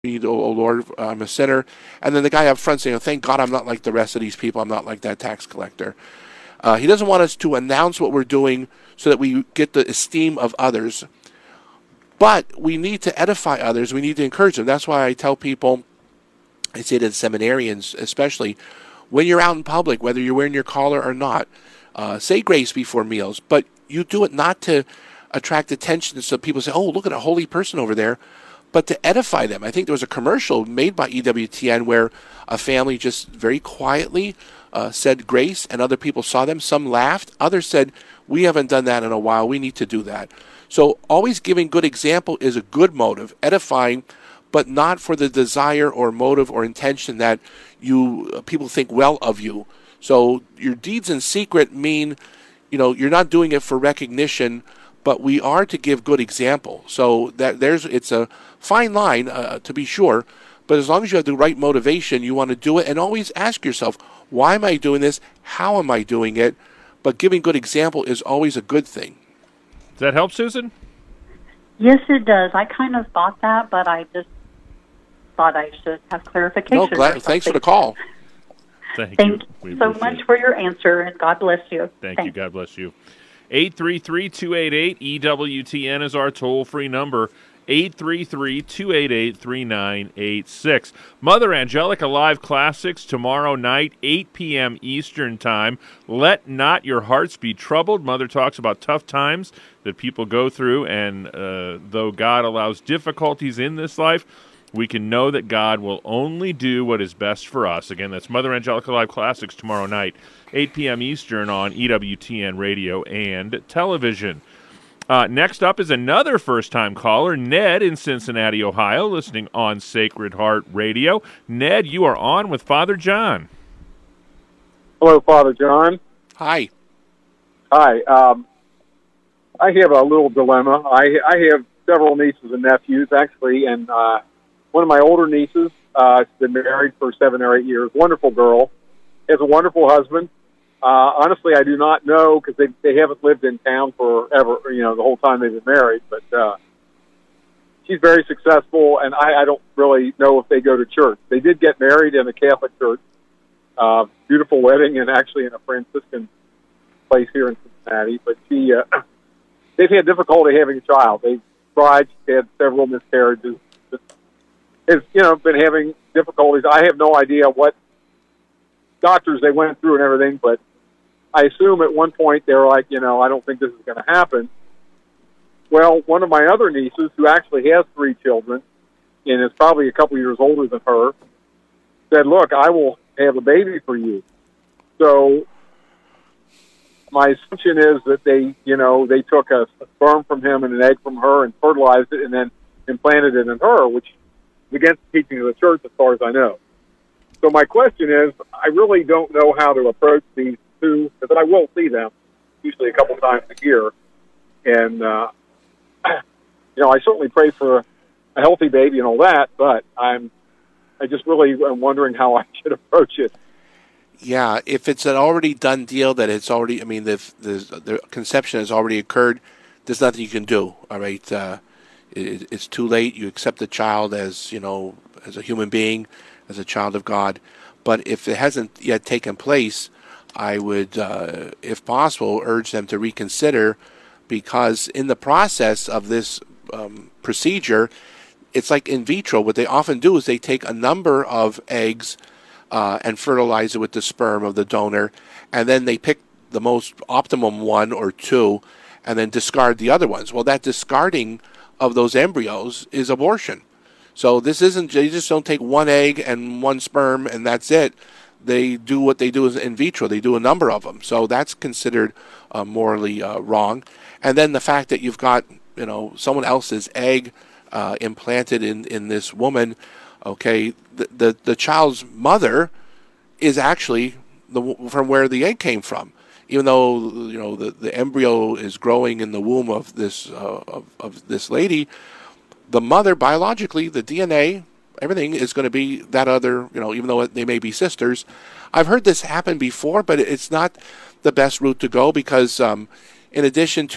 oh Lord, I'm a sinner. And then the guy up front saying, thank God I'm not like the rest of these people. I'm not like that tax collector. He doesn't want us to announce what we're doing so that we get the esteem of others. But we need to edify others. We need to encourage them. That's why I tell people, I say to the seminarians especially, when you're out in public, whether you're wearing your collar or not, say grace before meals. But you do it not to attract attention so people say, oh, look at a holy person over there, but to edify them. I think there was a commercial made by EWTN where a family just very quietly said grace, and other people saw them. Some laughed. Others said, we haven't done that in a while. We need to do that. So always giving good example is a good motive, edifying, but not for the desire or motive or intention that people think well of you. So your deeds in secret mean, you're not doing it for recognition, but we are to give good example. So it's a fine line, to be sure, but as long as you have the right motivation, you want to do it, and always ask yourself, why am I doing this? How am I doing it? But giving good example is always a good thing. Does that help, Susan? Yes, it does. I kind of thought that, but I just thought I should have clarification. No, thanks for the call. Thank you so much for your answer, and God bless you. Thank you. God bless you. 833-288-EWTN is our toll-free number. 833-288-3986. Mother Angelica Live Classics tomorrow night, 8 p.m. Eastern Time. Let not your hearts be troubled. Mother talks about tough times that people go through, and though God allows difficulties in this life, we can know that God will only do what is best for us. Again, that's Mother Angelica Live Classics tomorrow night, 8 p.m. Eastern on EWTN Radio and Television. Next up is another first-time caller, Ned in Cincinnati, Ohio, listening on Sacred Heart Radio. Ned, you are on with Father John. Hello, Father John. Hi. Hi. I have a little dilemma. I have several nieces and nephews, actually, and one of my older nieces has been married for 7 or 8 years. Wonderful girl. Has a wonderful husband. Honestly, I do not know because they haven't lived in town forever, the whole time they've been married. But she's very successful, and I don't really know if they go to church. They did get married in a Catholic church. Beautiful wedding, and actually in a Franciscan place here in Cincinnati. But they've had difficulty having a child. They've tried. She's had several miscarriages. Has been having difficulties. I have no idea what doctors they went through and everything, but I assume at one point they were like, I don't think this is going to happen. Well, one of my other nieces, who actually has 3 children and is probably a couple years older than her, said, look, I will have a baby for you. So my assumption is that they took a sperm from him and an egg from her and fertilized it and then implanted it in her, which is against the teaching of the church as far as I know. So my question is, I really don't know how to approach these two, but I will see them usually a couple times a year. And, I certainly pray for a healthy baby and all that, but I just really am wondering how I should approach it. Yeah, if it's an already done deal that it's already, the conception has already occurred, there's nothing you can do, all right? It's too late. You accept the child as, as a human being, as a child of God. But if it hasn't yet taken place, I would, if possible, urge them to reconsider, because in the process of this procedure, it's like in vitro. What they often do is they take a number of eggs and fertilize it with the sperm of the donor, and then they pick the most optimum one or two and then discard the other ones. Well, that discarding of those embryos is abortion. So this isn't, they just don't take one egg and one sperm and that's it. They do what they do is in vitro. They do a number of them. So that's considered morally wrong. And then the fact that you've got, someone else's egg implanted in this woman, okay, the child's mother is actually from where the egg came from. Even though, the embryo is growing in the womb of this lady, the mother, biologically, the DNA, everything is going to be that other, even though they may be sisters. I've heard this happen before, but it's not the best route to go because in addition to